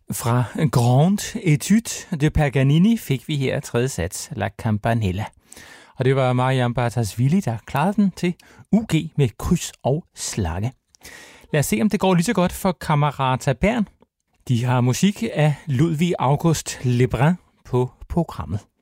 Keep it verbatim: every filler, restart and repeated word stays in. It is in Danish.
Fra Grande Etude de Paganini fik vi her tredje sats La Campanella. Og det var Mariam Bartasvili, der klarede den til U G med kryds og slange. Lad os se, om det går lige så godt for Camerata Bern. De har musik af Ludwig August Lebrun på programmet.